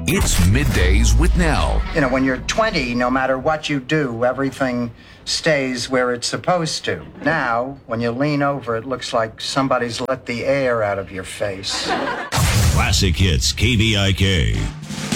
It's Middays with Nell. You know, when you're 20, no matter what you do, everything stays where it's supposed to. Now, when you lean over, it looks like somebody's let the air out of your face. Classic Hits, KVIK.